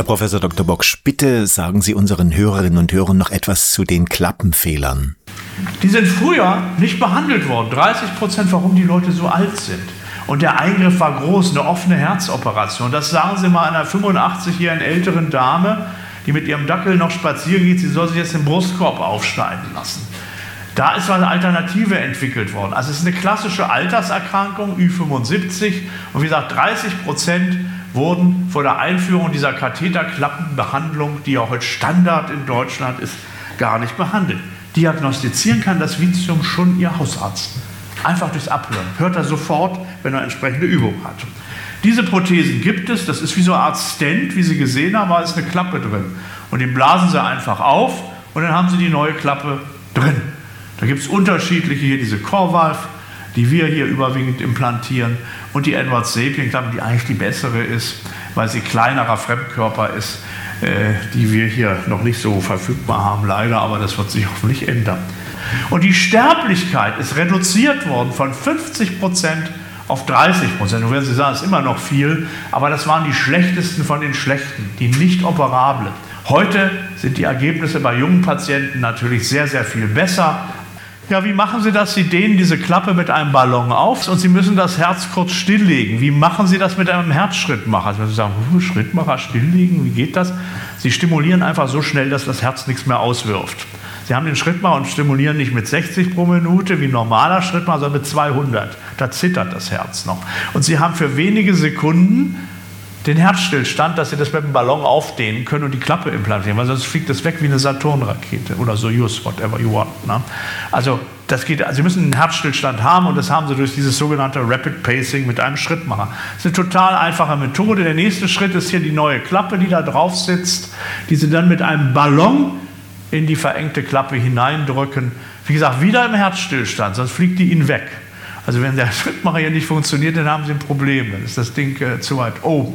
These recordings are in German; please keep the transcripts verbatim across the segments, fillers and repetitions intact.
Herr Professor Doktor Boksch, bitte sagen Sie unseren Hörerinnen und Hörern noch etwas zu den Klappenfehlern. Die sind früher nicht behandelt worden. dreißig Prozent, warum die Leute so alt sind. Und der Eingriff war groß, eine offene Herzoperation. Das sagen Sie mal einer fünfundachtzig-jährigen älteren Dame, die mit ihrem Dackel noch spazieren geht, sie soll sich jetzt den Brustkorb aufschneiden lassen. Da ist eine Alternative entwickelt worden. Also es ist eine klassische Alterserkrankung, Ü fünfundsiebzig. Und wie gesagt, dreißig Prozent wurden vor der Einführung dieser Katheterklappenbehandlung, die ja heute Standard in Deutschland ist, gar nicht behandelt. Diagnostizieren kann das Vitium schon Ihr Hausarzt. Einfach durchs Abhören. Hört er sofort, wenn er entsprechende Übung hat. Diese Prothesen gibt es. Das ist wie so eine Art Stent, wie Sie gesehen haben, da ist eine Klappe drin. Und den blasen Sie einfach auf und dann haben Sie die neue Klappe drin. Da gibt es unterschiedliche, hier diese Corvalve, die wir hier überwiegend implantieren, und die Edwards-Sapien-Klappe, die eigentlich die bessere ist, weil sie kleinerer Fremdkörper ist, äh, die wir hier noch nicht so verfügbar haben, leider, aber das wird sich hoffentlich ändern. Und die Sterblichkeit ist reduziert worden von fünfzig Prozent auf dreißig Prozent. Nun werden Sie sagen, das ist immer noch viel, aber das waren die schlechtesten von den schlechten, die nicht operablen. Heute sind die Ergebnisse bei jungen Patienten natürlich sehr, sehr viel besser. Ja, wie machen Sie das? Sie dehnen diese Klappe mit einem Ballon auf und Sie müssen das Herz kurz stilllegen. Wie machen Sie das mit einem Herzschrittmacher? Sie sagen, Schrittmacher stilllegen, wie geht das? Sie stimulieren einfach so schnell, dass das Herz nichts mehr auswirft. Sie haben den Schrittmacher und stimulieren nicht mit sechzig pro Minute wie ein normaler Schrittmacher, sondern mit zweihundert. Da zittert das Herz noch. Und Sie haben für wenige Sekunden den Herzstillstand, dass Sie das mit dem Ballon aufdehnen können und die Klappe implantieren, weil sonst fliegt das weg wie eine Saturn-Rakete oder Soyuz, whatever you want. Ne? Also das geht, also Sie müssen einen Herzstillstand haben und das haben Sie durch dieses sogenannte Rapid Pacing mit einem Schrittmacher. Das ist eine total einfache Methode. Der nächste Schritt ist hier die neue Klappe, die da drauf sitzt, die Sie dann mit einem Ballon in die verengte Klappe hineindrücken. Wie gesagt, wieder im Herzstillstand, sonst fliegt die Ihnen weg. Also wenn der Schrittmacher hier nicht funktioniert, dann haben Sie ein Problem. Dann ist das Ding äh, zu weit oben.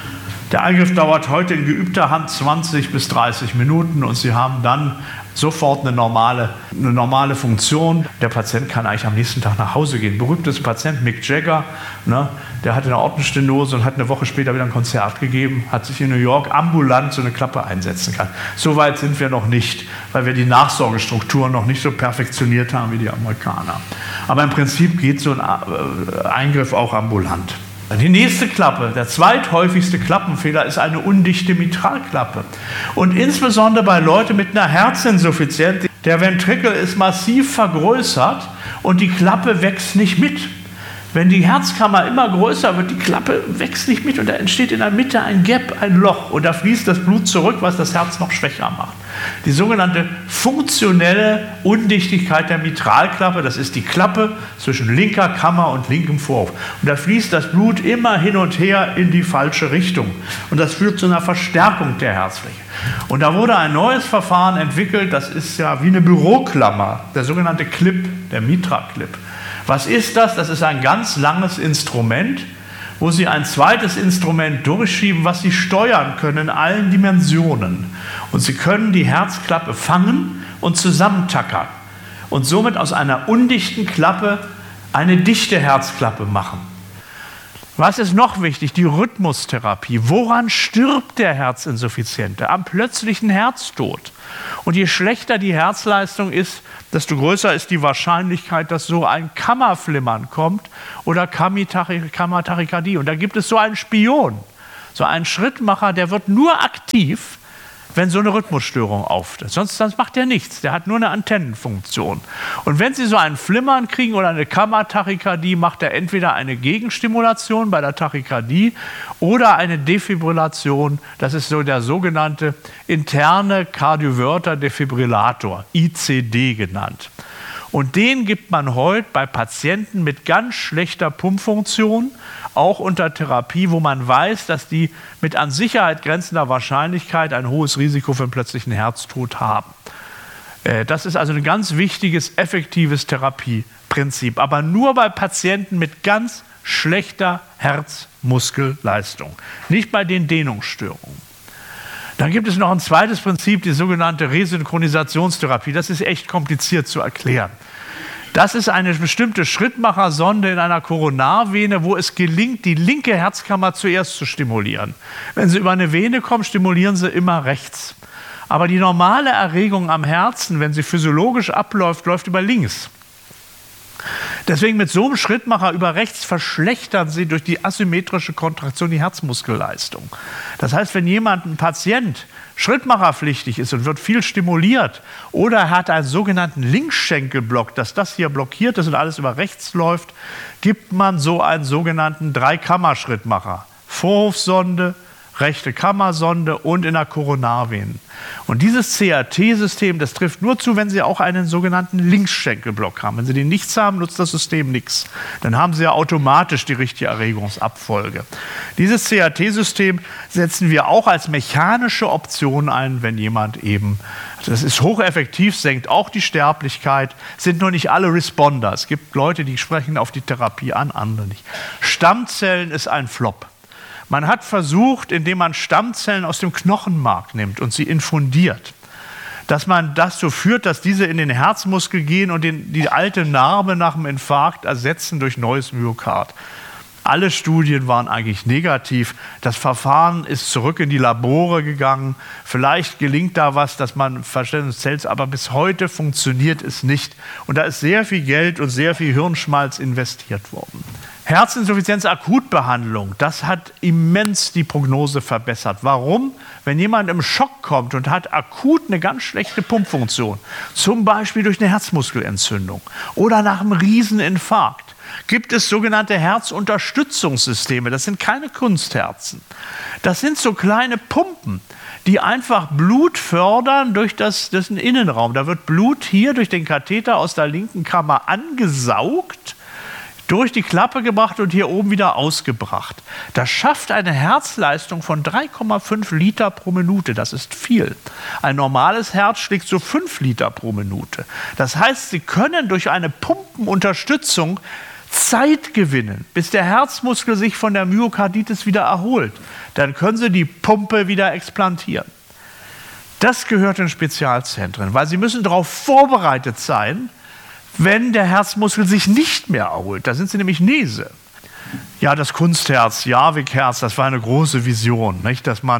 Der Eingriff dauert heute in geübter Hand zwanzig bis dreißig Minuten und Sie haben dann sofort eine normale, eine normale Funktion. Der Patient kann eigentlich am nächsten Tag nach Hause gehen. Berühmtester Patient, Mick Jagger, ne, der hatte eine Aortenstenose und hat eine Woche später wieder ein Konzert gegeben, hat sich in New York ambulant so eine Klappe einsetzen können. So weit sind wir noch nicht, weil wir die Nachsorgestrukturen noch nicht so perfektioniert haben wie die Amerikaner. Aber im Prinzip geht so ein Eingriff auch ambulant. Die nächste Klappe, der zweithäufigste Klappenfehler, ist eine undichte Mitralklappe. Und insbesondere bei Leuten mit einer Herzinsuffizienz, der Ventrikel ist massiv vergrößert und die Klappe wächst nicht mit. Wenn die Herzkammer immer größer wird, die Klappe wächst nicht mit und da entsteht in der Mitte ein Gap, ein Loch und da fließt das Blut zurück, was das Herz noch schwächer macht. Die sogenannte funktionelle Undichtigkeit der Mitralklappe, das ist die Klappe zwischen linker Kammer und linkem Vorhof. Und da fließt das Blut immer hin und her in die falsche Richtung. Und das führt zu einer Verstärkung der Herzfläche. Und da wurde ein neues Verfahren entwickelt, das ist ja wie eine Büroklammer, der sogenannte Clip, der Mitra-Clip. Was ist das? Das ist ein ganz langes Instrument, wo Sie ein zweites Instrument durchschieben, was Sie steuern können in allen Dimensionen. Und Sie können die Herzklappe fangen und zusammentackern und somit aus einer undichten Klappe eine dichte Herzklappe machen. Was ist noch wichtig? Die Rhythmustherapie. Woran stirbt der Herzinsuffiziente? Am plötzlichen Herztod. Und je schlechter die Herzleistung ist, desto größer ist die Wahrscheinlichkeit, dass so ein Kammerflimmern kommt oder Kammertachykardie. Und da gibt es so einen Spion, so einen Schrittmacher, der wird nur aktiv, wenn so eine Rhythmusstörung auftritt. Sonst, sonst macht er nichts. Der hat nur eine Antennenfunktion. Und wenn Sie so ein Flimmern kriegen oder eine Kammertachykardie, macht er entweder eine Gegenstimulation bei der Tachykardie oder eine Defibrillation. Das ist so der sogenannte interne Cardioverter Defibrillator, I C D genannt. Und den gibt man heute bei Patienten mit ganz schlechter Pumpfunktion, auch unter Therapie, wo man weiß, dass die mit an Sicherheit grenzender Wahrscheinlichkeit ein hohes Risiko für einen plötzlichen Herztod haben. Das ist also ein ganz wichtiges, effektives Therapieprinzip, aber nur bei Patienten mit ganz schlechter Herzmuskelleistung, nicht bei den Dehnungsstörungen. Dann gibt es noch ein zweites Prinzip, die sogenannte Resynchronisationstherapie. Das ist echt kompliziert zu erklären. Das ist eine bestimmte Schrittmachersonde in einer Koronarvene, wo es gelingt, die linke Herzkammer zuerst zu stimulieren. Wenn Sie über eine Vene kommen, stimulieren Sie immer rechts. Aber die normale Erregung am Herzen, wenn sie physiologisch abläuft, läuft über links. Deswegen mit so einem Schrittmacher über rechts verschlechtern Sie durch die asymmetrische Kontraktion die Herzmuskelleistung. Das heißt, wenn jemand, ein Patient, schrittmacherpflichtig ist und wird viel stimuliert oder er hat einen sogenannten Linksschenkelblock, dass das hier blockiert ist und alles über rechts läuft, gibt man so einen sogenannten Dreikammer-Schrittmacher. Vorhofsonde, rechte Kammersonde und in der Koronarvene. Und dieses C R T-System, das trifft nur zu, wenn Sie auch einen sogenannten Linksschenkelblock haben. Wenn Sie den nichts haben, nutzt das System nichts. Dann haben Sie ja automatisch die richtige Erregungsabfolge. Dieses C R T-System setzen wir auch als mechanische Option ein, wenn jemand eben, das ist hocheffektiv, senkt auch die Sterblichkeit, sind nur nicht alle Responder. Es gibt Leute, die sprechen auf die Therapie an, andere nicht. Stammzellen ist ein Flop. Man hat versucht, indem man Stammzellen aus dem Knochenmark nimmt und sie infundiert, dass man das so führt, dass diese in den Herzmuskel gehen und den, die alte Narbe nach dem Infarkt ersetzen durch neues Myokard. Alle Studien waren eigentlich negativ. Das Verfahren ist zurück in die Labore gegangen. Vielleicht gelingt da was, dass man Verständnis zählt, aber bis heute funktioniert es nicht. Und da ist sehr viel Geld und sehr viel Hirnschmalz investiert worden. Herzinsuffizienz-Akutbehandlung, das hat immens die Prognose verbessert. Warum? Wenn jemand im Schock kommt und hat akut eine ganz schlechte Pumpfunktion, zum Beispiel durch eine Herzmuskelentzündung oder nach einem Rieseninfarkt, gibt es sogenannte Herzunterstützungssysteme. Das sind keine Kunstherzen. Das sind so kleine Pumpen, die einfach Blut fördern durch das, das ist ein Innenraum. Da wird Blut hier durch den Katheter aus der linken Kammer angesaugt, durch die Klappe gebracht und hier oben wieder ausgebracht. Das schafft eine Herzleistung von drei Komma fünf Liter pro Minute. Das ist viel. Ein normales Herz schlägt so fünf Liter pro Minute. Das heißt, Sie können durch eine Pumpenunterstützung Zeit gewinnen, bis der Herzmuskel sich von der Myokarditis wieder erholt. Dann können Sie die Pumpe wieder explantieren. Das gehört in Spezialzentren, weil Sie müssen darauf vorbereitet sein, wenn der Herzmuskel sich nicht mehr erholt. Da sind Sie nämlich Nese. Ja, das Kunstherz, Jarvik-Herz, das war eine große Vision, nicht? Dass man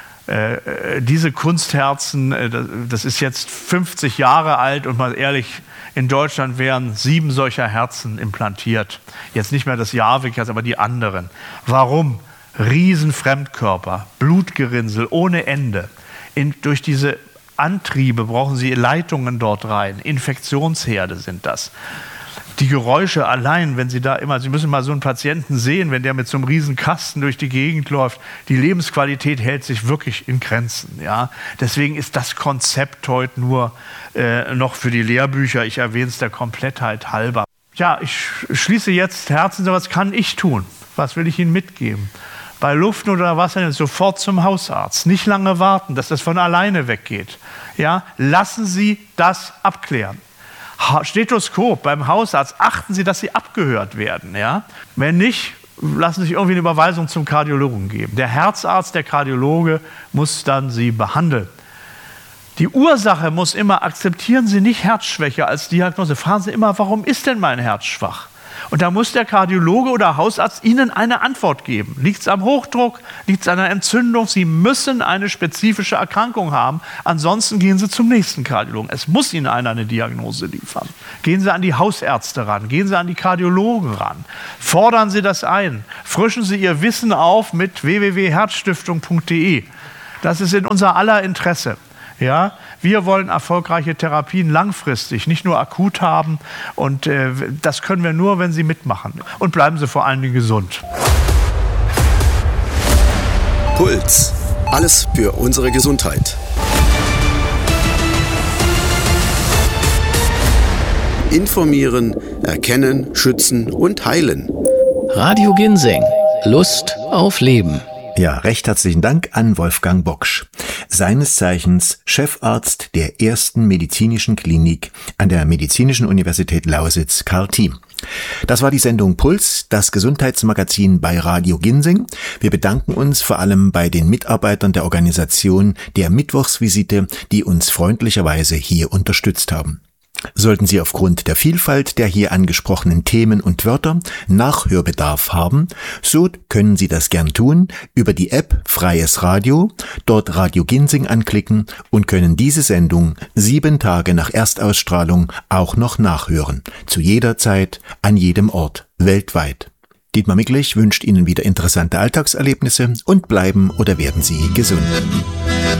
äh, diese Kunstherzen, äh, das ist jetzt fünfzig Jahre alt und mal ehrlich, in Deutschland wären sieben solcher Herzen implantiert. Jetzt nicht mehr das Jarvik-Herz, aber die anderen. Warum? Riesenfremdkörper, Blutgerinnsel ohne Ende. In, durch diese Antriebe brauchen Sie Leitungen dort rein. Infektionsherde sind das. Die Geräusche allein, wenn Sie da immer, Sie müssen mal so einen Patienten sehen, wenn der mit so einem riesen Kasten durch die Gegend läuft, die Lebensqualität hält sich wirklich in Grenzen. Ja? Deswegen ist das Konzept heute nur äh, noch für die Lehrbücher, ich erwähne es der Komplettheit halber. Ja, ich schließe jetzt Herzen, was kann ich tun? Was will ich Ihnen mitgeben? Bei Luftnot oder Wasser sofort zum Hausarzt. Nicht lange warten, dass das von alleine weggeht. Ja, lassen Sie das abklären. Stethoskop beim Hausarzt, achten Sie, dass Sie abgehört werden. Ja? Wenn nicht, lassen Sie sich irgendwie eine Überweisung zum Kardiologen geben. Der Herzarzt, der Kardiologe muss dann Sie behandeln. Die Ursache muss immer, akzeptieren Sie nicht Herzschwäche als Diagnose. Fragen Sie immer, warum ist denn mein Herz schwach? Und da muss der Kardiologe oder Hausarzt Ihnen eine Antwort geben. Liegt es am Hochdruck? Liegt es an einer Entzündung? Sie müssen eine spezifische Erkrankung haben. Ansonsten gehen Sie zum nächsten Kardiologen. Es muss Ihnen einer eine Diagnose liefern. Gehen Sie an die Hausärzte ran. Gehen Sie an die Kardiologen ran. Fordern Sie das ein. Frischen Sie Ihr Wissen auf mit w w w punkt herzstiftung punkt d e. Das ist in unser aller Interesse. Ja, wir wollen erfolgreiche Therapien langfristig, nicht nur akut haben. Und äh, das können wir nur, wenn Sie mitmachen. Und bleiben Sie vor allen Dingen gesund. Puls. Alles für unsere Gesundheit. Informieren, erkennen, schützen und heilen. Radio Ginseng. Lust auf Leben. Ja, recht herzlichen Dank an Wolfgang Boksch, seines Zeichens Chefarzt der ersten medizinischen Klinik an der Medizinischen Universität Lausitz Karl Thiem. Das war die Sendung Puls, das Gesundheitsmagazin bei Radio Ginseng. Wir bedanken uns vor allem bei den Mitarbeitern der Organisation der Mittwochsvisite, die uns freundlicherweise hier unterstützt haben. Sollten Sie aufgrund der Vielfalt der hier angesprochenen Themen und Wörter Nachhörbedarf haben, so können Sie das gern tun über die App Freies Radio, dort Radio Ginsing anklicken und können diese Sendung sieben Tage nach Erstausstrahlung auch noch nachhören. Zu jeder Zeit, an jedem Ort, weltweit. Dietmar Micklich wünscht Ihnen wieder interessante Alltagserlebnisse und bleiben oder werden Sie gesund.